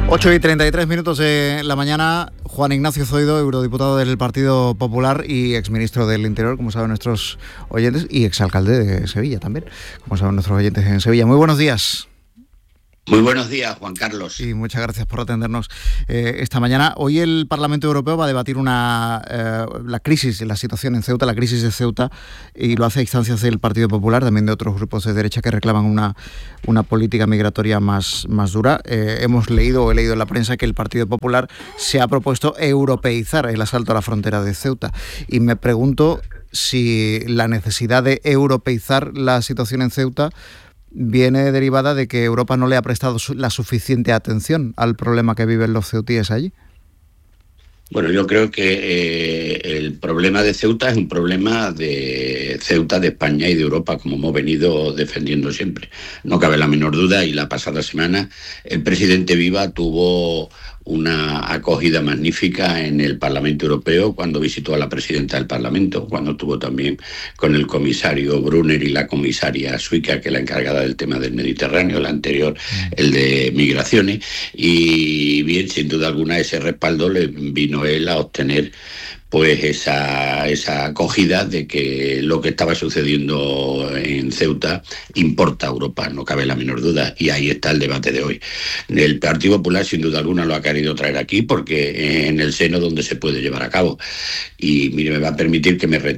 8:33 de la mañana. Juan Ignacio Zoido, eurodiputado del Partido Popular y exministro del Interior, como saben nuestros oyentes, y exalcalde de Sevilla también, como saben nuestros oyentes en Sevilla. Muy buenos días. Muy buenos días, Juan Carlos. Y muchas gracias por atendernos esta mañana. Hoy el Parlamento Europeo va a debatir la crisis, la situación en Ceuta, la crisis de Ceuta, y lo hace a instancias del Partido Popular, también de otros grupos de derecha que reclaman una política migratoria más dura. He leído en la prensa que el Partido Popular se ha propuesto europeizar el asalto a la frontera de Ceuta. Y me pregunto si la necesidad de europeizar la situación en Ceuta viene derivada de que Europa no le ha prestado la suficiente atención al problema que viven los ceutíes allí. Bueno, yo creo que el problema de Ceuta es un problema de Ceuta, de España y de Europa, como hemos venido defendiendo siempre. No cabe la menor duda, y la pasada semana el presidente Viva tuvo una acogida magnífica en el Parlamento Europeo cuando visitó a la presidenta del Parlamento, cuando estuvo también con el comisario Brunner y la comisaria Suica, que es la encargada del tema del Mediterráneo, la anterior, el de migraciones, y bien, sin duda alguna ese respaldo le vino él a obtener pues esa acogida de que lo que estaba sucediendo en Ceuta importa a Europa, no cabe la menor duda, y ahí está el debate de hoy. El Partido Popular sin duda alguna lo ha querido traer aquí porque en el seno donde se puede llevar a cabo. Y mire, me va a permitir que me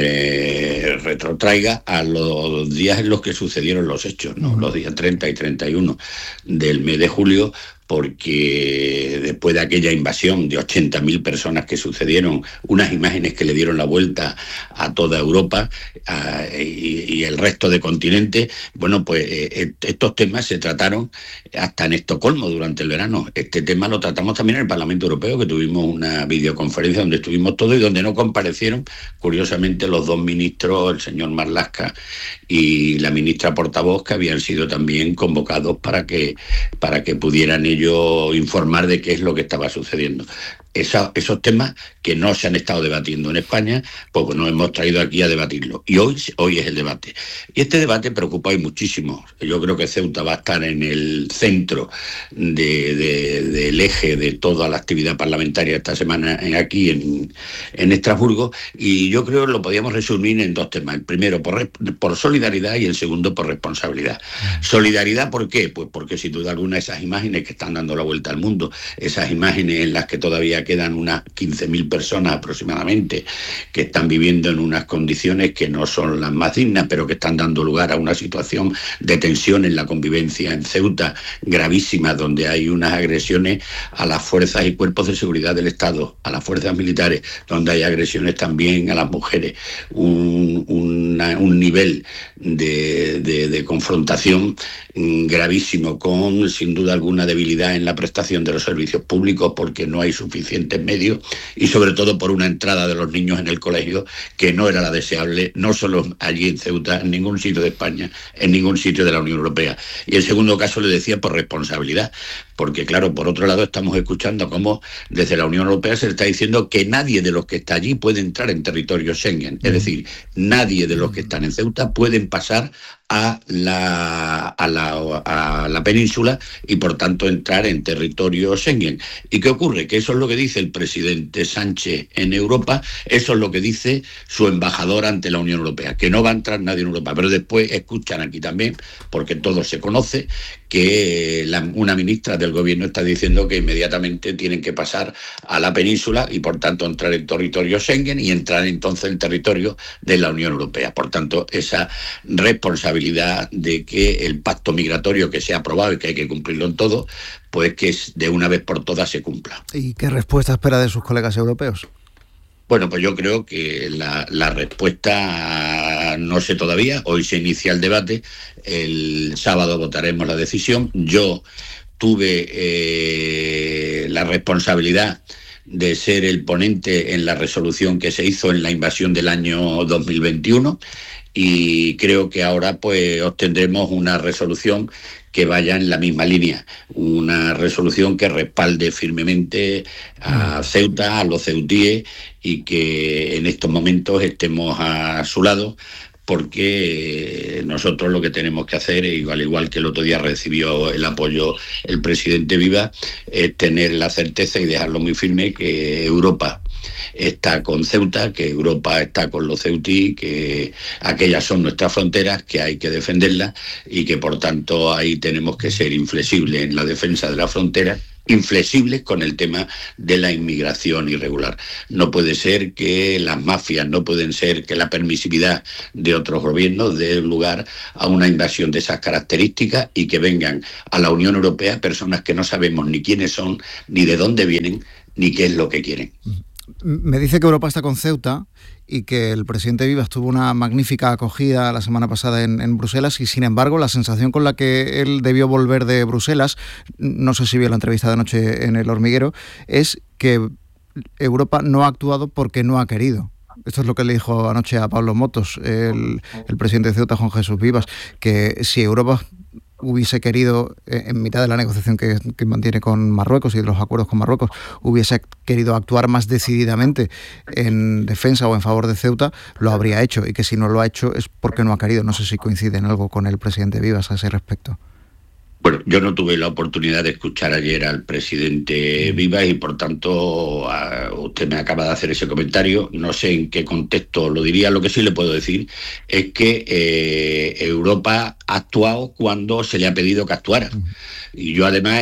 retrotraiga a los días en los que sucedieron los hechos, ¿no? Los días 30 y 31 del mes de julio, porque después de aquella invasión de 80.000 personas que sucedieron, unas imágenes que le dieron la vuelta a toda Europa y el resto de continentes, bueno, pues estos temas se trataron hasta en Estocolmo durante el verano. Este tema lo tratamos también en el Parlamento Europeo, que tuvimos una videoconferencia donde estuvimos todos y donde no comparecieron, curiosamente, los dos ministros, el señor Marlaska y la ministra portavoz, que habían sido también convocados para que pudieran ellos informar de qué es lo que estaba sucediendo. Esos temas que no se han estado debatiendo en España, pues bueno, hemos traído aquí a debatirlo. Y hoy es el debate. Y este debate preocupa hoy muchísimo. Yo creo que Ceuta va a estar en el centro del eje de toda la actividad parlamentaria esta semana aquí en Estrasburgo. Y yo creo que lo podíamos resumir en dos temas. El primero por solidaridad y el segundo por responsabilidad. Solidaridad, ¿por qué? Pues porque sin duda alguna esas imágenes que están dando la vuelta al mundo, esas imágenes en las que todavía quedan unas 15.000 personas aproximadamente que están viviendo en unas condiciones que no son las más dignas, pero que están dando lugar a una situación de tensión en la convivencia en Ceuta gravísima, donde hay unas agresiones a las fuerzas y cuerpos de seguridad del Estado, a las fuerzas militares, donde hay agresiones también a las mujeres, un nivel de confrontación gravísimo, con sin duda alguna debilidad en la prestación de los servicios públicos porque no hay suficientes medios, y sobre todo por una entrada de los niños en el colegio que no era la deseable, no solo allí en Ceuta, en ningún sitio de España, en ningún sitio de la Unión Europea. Y en segundo caso, le decía, por responsabilidad, porque claro, por otro lado estamos escuchando cómo desde la Unión Europea se le está diciendo que nadie de los que está allí puede entrar en territorio Schengen, es decir, nadie de los que están en Ceuta pueden pasar a la península y por tanto entrar en territorio Schengen. ¿Y qué ocurre? Que eso es lo que dice el presidente Sánchez en Europa, eso es lo que dice su embajador ante la Unión Europea, que no va a entrar nadie en Europa. Pero después escuchan aquí también, porque todo se conoce, que una ministra del gobierno está diciendo que inmediatamente tienen que pasar a la península y por tanto entrar en territorio Schengen y entrar entonces en territorio de la Unión Europea. Por tanto, esa responsabilidad de que el pacto migratorio que se ha aprobado y que hay que cumplirlo en todo, pues que de una vez por todas se cumpla. ¿Y qué respuesta espera de sus colegas europeos? Bueno, pues yo creo que la respuesta no sé todavía. Hoy se inicia el debate, el sábado votaremos la decisión. Yo tuve la responsabilidad de ser el ponente en la resolución que se hizo en la invasión del año 2021 y creo que ahora pues obtendremos una resolución que vaya en la misma línea, una resolución que respalde firmemente a Ceuta, a los ceutíes, y que en estos momentos estemos a su lado porque nosotros lo que tenemos que hacer, al igual que el otro día recibió el apoyo el presidente Viva, es tener la certeza y dejarlo muy firme que Europa está con Ceuta, que Europa está con los ceutí, que aquellas son nuestras fronteras, que hay que defenderlas y que por tanto ahí tenemos que ser inflexibles en la defensa de la frontera, inflexibles con el tema de la inmigración irregular. No puede ser que las mafias, no pueden ser que la permisividad de otros gobiernos dé lugar a una invasión de esas características y que vengan a la Unión Europea personas que no sabemos ni quiénes son, ni de dónde vienen, ni qué es lo que quieren. Me dice que Europa está con Ceuta y que el presidente Vivas tuvo una magnífica acogida la semana pasada en Bruselas y, sin embargo, la sensación con la que él debió volver de Bruselas, no sé si vio la entrevista de anoche en El Hormiguero, es que Europa no ha actuado porque no ha querido. Esto es lo que le dijo anoche a Pablo Motos, el presidente de Ceuta, Juan Jesús Vivas, que si Europa hubiese querido, en mitad de la negociación que mantiene con Marruecos y de los acuerdos con Marruecos, hubiese querido actuar más decididamente en defensa o en favor de Ceuta, lo habría hecho, y que si no lo ha hecho es porque no ha querido. No sé si coincide en algo con el presidente Vivas a ese respecto. Bueno, yo no tuve la oportunidad de escuchar ayer al presidente Vivas y por tanto usted me acaba de hacer ese comentario. No sé en qué contexto lo diría. Lo que sí le puedo decir es que Europa ha actuado cuando se le ha pedido que actuara. Y yo además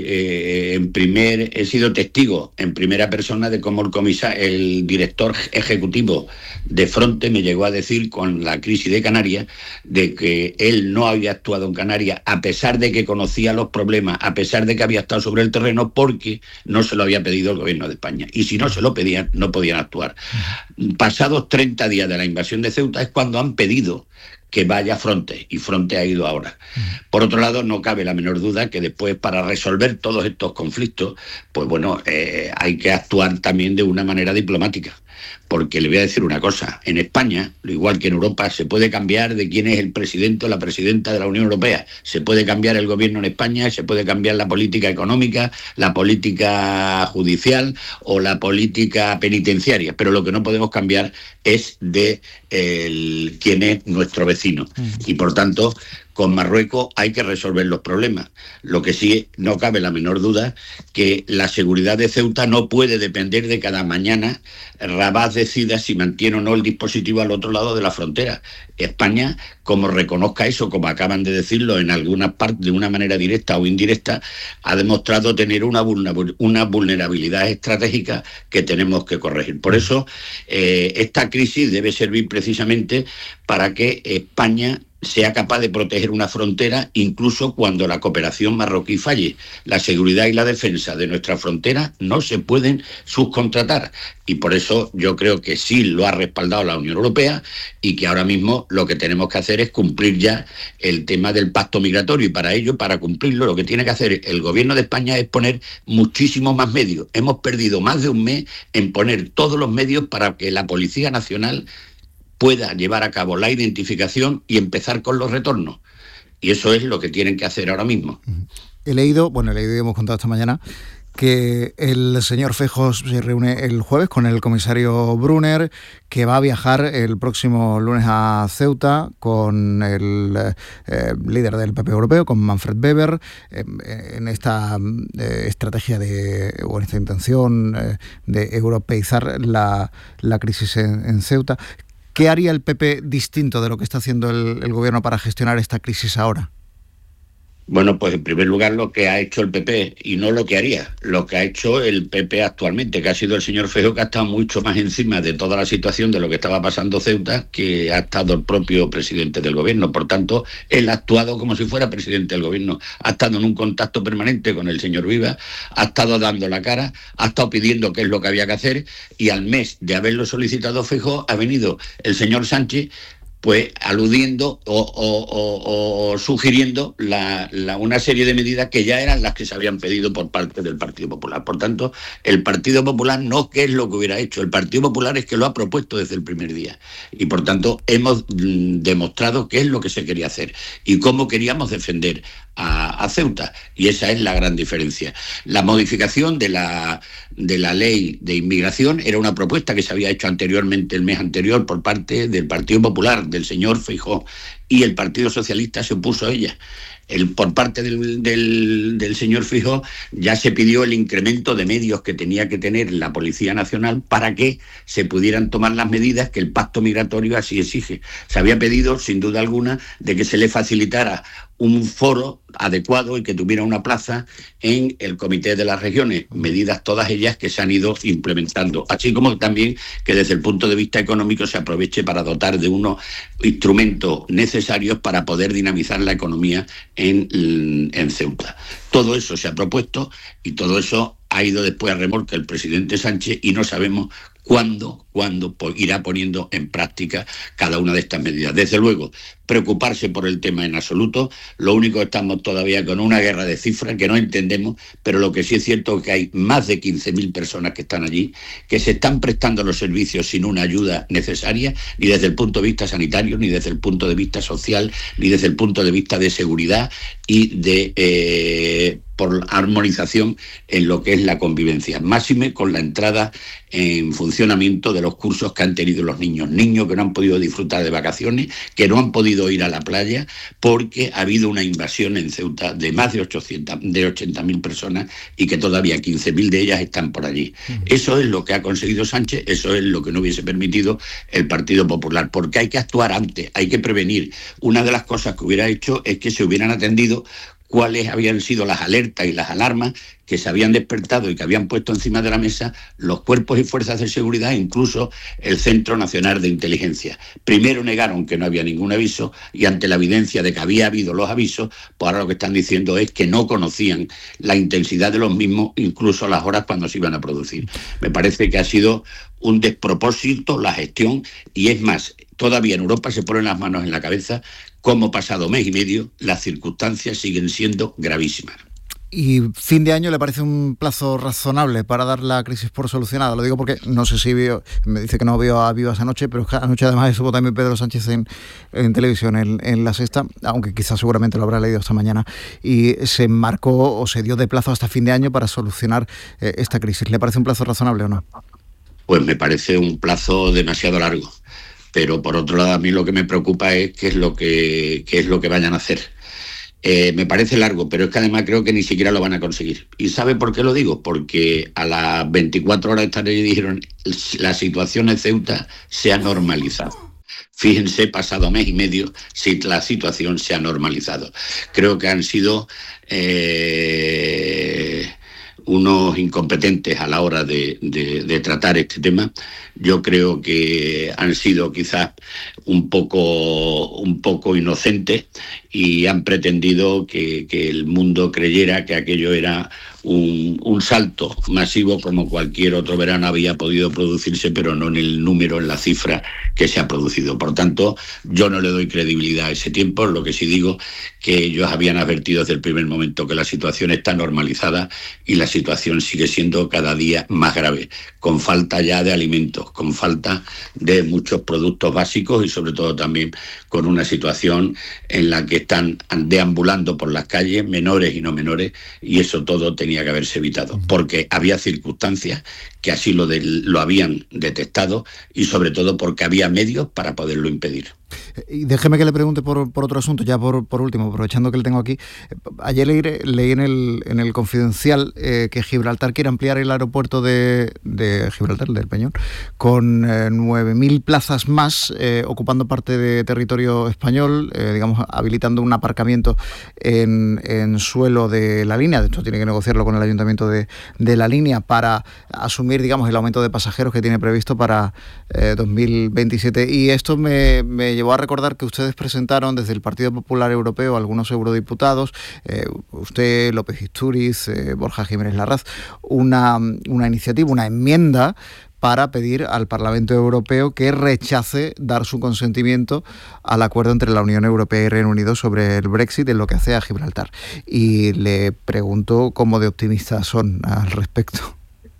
he sido testigo en primera persona de cómo el director ejecutivo de Fronte me llegó a decir con la crisis de Canarias de que él no había actuado en Canarias a pesar de que conocía los problemas, a pesar de que había estado sobre el terreno, porque no se lo había pedido el gobierno de España. Y si no se lo pedían, no podían actuar. Pasados 30 días de la invasión de Ceuta es cuando han pedido que vaya Fronte, y Fronte ha ido ahora. Por otro lado, no cabe la menor duda que después, para resolver todos estos conflictos, pues bueno, hay que actuar también de una manera diplomática. Porque le voy a decir una cosa, en España, igual que en Europa, se puede cambiar de quién es el presidente o la presidenta de la Unión Europea. Se puede cambiar el gobierno en España, se puede cambiar la política económica, la política judicial o la política penitenciaria, pero lo que no podemos cambiar es de quién es nuestro vecino. Y por tanto, con Marruecos hay que resolver los problemas. Lo que sí, no cabe la menor duda, que la seguridad de Ceuta no puede depender de cada mañana Rabat decida si mantiene o no el dispositivo al otro lado de la frontera. España, como reconozca eso, como acaban de decirlo en algunas partes de una manera directa o indirecta, ha demostrado tener una vulnerabilidad estratégica que tenemos que corregir. Por eso, esta crisis debe servir precisamente para que España sea capaz de proteger una frontera incluso cuando la cooperación marroquí falle. La seguridad y la defensa de nuestra frontera no se pueden subcontratar y por eso yo creo que sí lo ha respaldado la Unión Europea y que ahora mismo lo que tenemos que hacer es cumplir ya el tema del pacto migratorio y para ello, para cumplirlo, lo que tiene que hacer el gobierno de España es poner muchísimos más medios. Hemos perdido más de un mes en poner todos los medios para que la Policía Nacional pueda llevar a cabo la identificación y empezar con los retornos. Y eso es lo que tienen que hacer ahora mismo. He leído y hemos contado esta mañana, que el señor Feijóo se reúne el jueves con el comisario Brunner, que va a viajar el próximo lunes a Ceuta con el líder del PP europeo, con Manfred Weber, en esta estrategia o en esta intención de europeizar la crisis en Ceuta. ¿Qué haría el PP distinto de lo que está haciendo el gobierno para gestionar esta crisis ahora? Bueno, pues en primer lugar lo que ha hecho el PP y no lo que haría, lo que ha hecho el PP actualmente, que ha sido el señor Feijóo, que ha estado mucho más encima de toda la situación de lo que estaba pasando Ceuta, que ha estado el propio presidente del gobierno. Por tanto, él ha actuado como si fuera presidente del gobierno, ha estado en un contacto permanente con el señor Vivas, ha estado dando la cara, ha estado pidiendo qué es lo que había que hacer y al mes de haberlo solicitado Feijóo ha venido el señor Sánchez pues aludiendo o sugiriendo una serie de medidas que ya eran las que se habían pedido por parte del Partido Popular. Por tanto, el Partido Popular no qué es lo que hubiera hecho, el Partido Popular es que lo ha propuesto desde el primer día. Y por tanto, hemos demostrado qué es lo que se quería hacer y cómo queríamos defender a Ceuta. Y esa es la gran diferencia. La modificación de la ley de inmigración era una propuesta que se había hecho anteriormente, el mes anterior, por parte del Partido Popular, del señor Feijóo, y el Partido Socialista se opuso a ella. Por parte del señor Feijóo ya se pidió el incremento de medios que tenía que tener la Policía Nacional para que se pudieran tomar las medidas que el pacto migratorio así exige. Se había pedido, sin duda alguna, de que se le facilitara un foro adecuado y que tuviera una plaza en el Comité de las Regiones, medidas todas ellas que se han ido implementando, así como también que desde el punto de vista económico se aproveche para dotar de unos instrumentos necesarios para poder dinamizar la economía en Ceuta. Todo eso se ha propuesto y todo eso ha ido después a remolque el presidente Sánchez y no sabemos cuándo irá poniendo en práctica cada una de estas medidas. Desde luego, preocuparse por el tema en absoluto. Lo único que estamos todavía con una guerra de cifras que no entendemos, pero lo que sí es cierto es que hay más de 15.000 personas que están allí, que se están prestando los servicios sin una ayuda necesaria, ni desde el punto de vista sanitario, ni desde el punto de vista social, ni desde el punto de vista de seguridad y de por armonización en lo que es la convivencia. Máxime con la entrada en funcionamiento de los cursos que han tenido los niños que no han podido disfrutar de vacaciones, que no han podido ir a la playa porque ha habido una invasión en Ceuta de más de 80.000 personas y que todavía 15.000 de ellas están por allí. Eso es lo que ha conseguido Sánchez, eso es lo que no hubiese permitido el Partido Popular, porque hay que actuar antes, hay que prevenir. Una de las cosas que hubiera hecho es que se hubieran atendido cuáles habían sido las alertas y las alarmas que se habían despertado y que habían puesto encima de la mesa los cuerpos y fuerzas de seguridad, incluso el Centro Nacional de Inteligencia. Primero negaron que no había ningún aviso y ante la evidencia de que había habido los avisos, pues ahora lo que están diciendo es que no conocían la intensidad de los mismos, incluso las horas cuando se iban a producir. Me parece que ha sido un despropósito la gestión y es más, todavía en Europa se ponen las manos en la cabeza cómo pasado mes y medio las circunstancias siguen siendo gravísimas. ¿Y fin de año le parece un plazo razonable para dar la crisis por solucionada? Lo digo porque no sé si me dice que no vio a Viva esa noche, pero anoche además estuvo también Pedro Sánchez en televisión, en La Sexta, aunque quizás seguramente lo habrá leído esta mañana, y se marcó o se dio de plazo hasta fin de año para solucionar esta crisis. ¿Le parece un plazo razonable o no? Pues me parece un plazo demasiado largo. Pero por otro lado a mí lo que me preocupa es qué es lo que vayan a hacer. Me parece largo, pero es que además creo que ni siquiera lo van a conseguir. ¿Y sabe por qué lo digo? Porque a las 24 horas de estar allí dijeron la situación en Ceuta se ha normalizado. Fíjense, pasado mes y medio, si la situación se ha normalizado. Creo que han sido unos incompetentes a la hora de tratar este tema. Yo creo que han sido quizás un poco inocentes y han pretendido que el mundo creyera que aquello era un salto masivo como cualquier otro verano había podido producirse, pero no en el número, en la cifra que se ha producido. Por tanto, yo no le doy credibilidad a ese tiempo. Lo que sí digo que ellos habían advertido desde el primer momento que la situación está normalizada y la situación sigue siendo cada día más grave, con falta ya de alimentos, con falta de muchos productos básicos y sobre todo también con una situación en la que están deambulando por las calles menores y no menores, y eso todo tenía que haberse evitado, porque había circunstancias que así lo habían detectado y sobre todo porque había medios para poderlo impedir. Y déjeme que le pregunte por otro asunto, ya por último, aprovechando que le tengo aquí. Ayer leí en el Confidencial que Gibraltar quiere ampliar el aeropuerto de Gibraltar, del Peñón, con 9.000 plazas más, ocupando parte de territorio español, digamos, habilitando un aparcamiento en suelo de la línea. De hecho, tiene que negociarlo con el ayuntamiento de la línea para asumir, digamos, el aumento de pasajeros que tiene previsto para 2027. Y esto me llevó a recordar que ustedes presentaron desde el Partido Popular Europeo, algunos eurodiputados, usted, López Istúriz, Borja Jiménez Larraz, una iniciativa, una enmienda para pedir al Parlamento Europeo que rechace dar su consentimiento al acuerdo entre la Unión Europea y Reino Unido sobre el Brexit en lo que hace a Gibraltar. Y le pregunto cómo de optimistas son al respecto.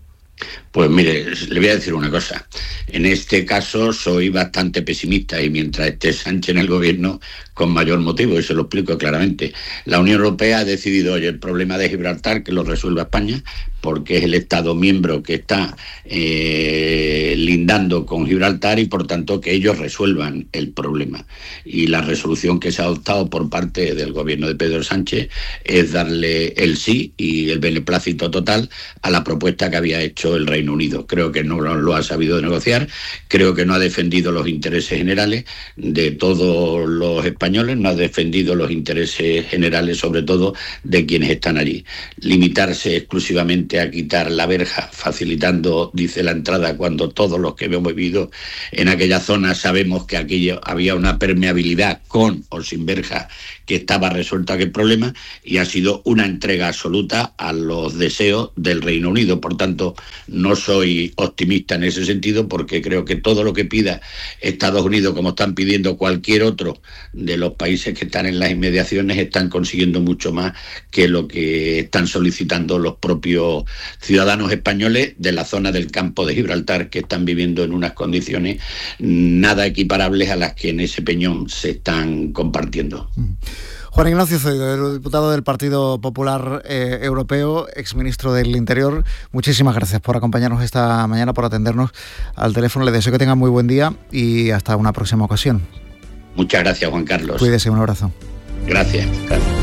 Pues mire, le voy a decir una cosa. En este caso soy bastante pesimista y mientras esté Sánchez en el gobierno, con mayor motivo, y se lo explico claramente. La Unión Europea ha decidido, oye, el problema de Gibraltar que lo resuelva España, porque es el Estado miembro que está lindando con Gibraltar y por tanto que ellos resuelvan el problema. Y la resolución que se ha adoptado por parte del gobierno de Pedro Sánchez es darle el sí y el beneplácito total a la propuesta que había hecho el Reino Unido. Creo que no lo ha sabido negociar, creo que no ha defendido los intereses generales de todos los españoles, no ha defendido los intereses generales sobre todo de quienes están allí. Limitarse exclusivamente a quitar la verja, facilitando, dice la entrada, cuando todos los que hemos vivido en aquella zona sabemos que aquello había una permeabilidad con o sin verja, que estaba resuelto aquel problema, y ha sido una entrega absoluta a los deseos del Reino Unido. Por tanto, no soy optimista en ese sentido, porque creo que todo lo que pida Estados Unidos, como están pidiendo cualquier otro de los países que están en las inmediaciones, están consiguiendo mucho más que lo que están solicitando los propios ciudadanos españoles de la zona del campo de Gibraltar, que están viviendo en unas condiciones nada equiparables a las que en ese peñón se están compartiendo. Juan Ignacio Zoido, diputado del Partido Popular Europeo, exministro del Interior, muchísimas gracias por acompañarnos esta mañana, por atendernos al teléfono. Le deseo que tenga muy buen día y hasta una próxima ocasión. Muchas gracias, Juan Carlos. Cuídese, un abrazo. Gracias.